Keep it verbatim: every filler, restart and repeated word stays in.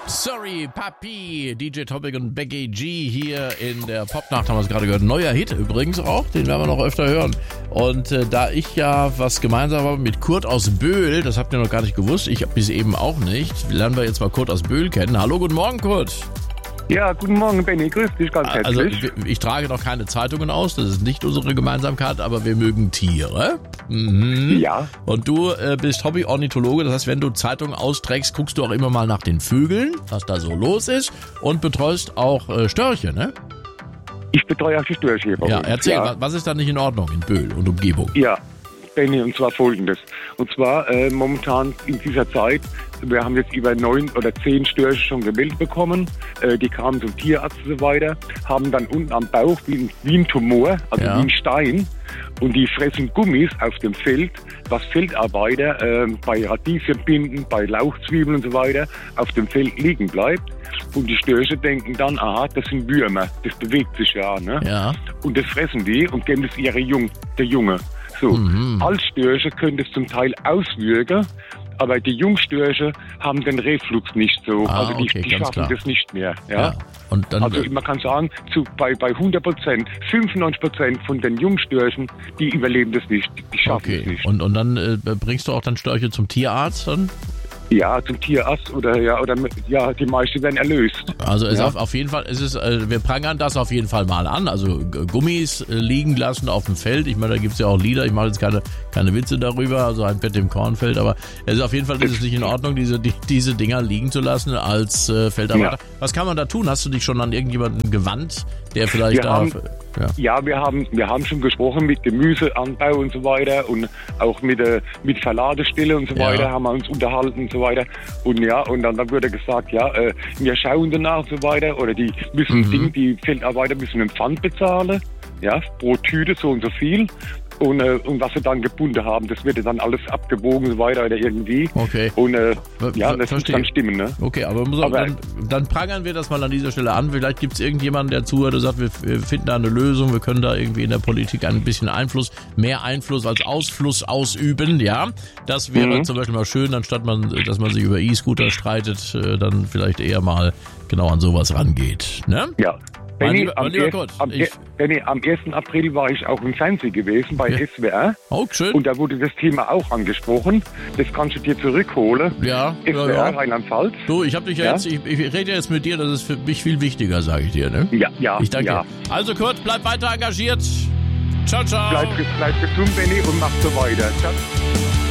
Sorry, Papi, D J Topic und Becky G hier in der Popnacht, haben wir es gerade gehört. Neuer Hit übrigens auch, den werden wir noch öfter hören. Und äh, da ich ja was gemeinsam habe mit Kurt aus Böhl, das habt ihr noch gar nicht gewusst, ich bis eben auch nicht, lernen wir jetzt mal Kurt aus Böhl kennen. Hallo, guten Morgen, Kurt. Ja, guten Morgen, Benni. Grüß dich ganz herzlich. Also, ich, ich trage noch keine Zeitungen aus, das ist nicht unsere Gemeinsamkeit, aber wir mögen Tiere. Mhm. Ja. Und du äh, bist Hobby-Ornithologe, das heißt, wenn du Zeitungen austrägst, guckst du auch immer mal nach den Vögeln, was da so los ist, und betreust auch äh, Störche, ne? Ich betreue auch die Störche. Ja, erzähl, ja. Was, was ist da nicht in Ordnung in Böhl und Umgebung? Ja, Benni, und zwar Folgendes. Und zwar äh, momentan in dieser Zeit, wir haben jetzt über neun oder zehn Störche schon gemeldet bekommen. Äh, die kamen zum Tierarzt und so weiter, haben dann unten am Bauch wie ein, wie ein Tumor, also Ja. wie ein Stein. Und die fressen Gummis auf dem Feld, was Feldarbeiter äh, bei Radieschenbinden, bei Lauchzwiebeln und so weiter auf dem Feld liegen bleibt. Und die Störche denken dann, aha, das sind Würmer, das bewegt sich ja, ne? Ja. Und das fressen die und geben es ihre Jung, der Junge. So, Mhm. als Störche können das zum Teil auswürgen, aber die Jungstörche haben den Reflux nicht so. Ah, also die, okay, die ganz schaffen klar. das nicht mehr. Ja? Ja. Und dann, Also man kann sagen, zu, bei, bei hundert Prozent, fünfundneunzig Prozent von den Jungstörchen, die überleben das nicht, die schaffen es okay. nicht. Und, und dann äh, bringst du auch dann Störche zum Tierarzt dann? Ja, zum Tierarzt oder ja, oder ja, die meisten werden erlöst. Also es Ja. auf, auf jeden Fall, es ist, äh, wir prangern das auf jeden Fall mal an. Also G- Gummis äh, liegen lassen auf dem Feld. Ich meine, da gibt's ja auch Lieder. Ich mache jetzt keine, keine Witze darüber, also ein Bett im Kornfeld. Aber es ist auf jeden Fall ist es nicht in Ordnung, diese, die, diese Dinger liegen zu lassen als äh, Feldarbeiter. Ja. Was kann man da tun? Hast du dich schon an irgendjemanden gewandt, der vielleicht Wir da... haben- ja. Ja, wir haben, wir haben schon gesprochen mit Gemüseanbau und so weiter und auch mit, äh, mit Verladestelle und so Ja. weiter haben wir uns unterhalten und so weiter. Und ja, und dann, dann wurde gesagt, ja, äh, wir schauen danach und so weiter oder die müssen Mhm. Ding, die Feldarbeiter müssen einen Pfand bezahlen, ja, pro Tüte so und so viel. Und, äh, und was sie dann gebunden haben, das wird dann alles abgewogen und so weiter oder irgendwie. Okay. Und äh, Ver- ja, ver- das muss verstehe. dann stimmen, ne? Okay, aber, muss Aber- dann, dann prangern wir das mal an dieser Stelle an. Vielleicht gibt es irgendjemanden, der zuhört und sagt, wir, wir finden da eine Lösung, wir können da irgendwie in der Politik ein bisschen Einfluss, mehr Einfluss als Ausfluss ausüben, ja. Das wäre Mhm. zum Beispiel mal schön, anstatt man, dass man sich über E-Scooter streitet, äh, dann vielleicht eher mal genau an sowas rangeht, ne? Ja. Mein Benni, lieber- mein am, lieber er- Gott, am, ich- Benni, am ersten April war ich auch im Fernsehen gewesen bei Ja. S W R. Oh, schön. Und da wurde das Thema auch angesprochen. Das kannst du dir zurückholen. Ja, S W R ja, ja. Rheinland-Pfalz. Du, ich habe dich ja, Ja? jetzt, ich, ich rede jetzt mit dir, das ist für mich viel wichtiger, sage ich dir, ne? Ja, ja, Ich danke ja. dir. Also Kurt, bleib weiter engagiert. Ciao, ciao. Bleib, bleib gesund, Benni, und mach so weiter. Ciao.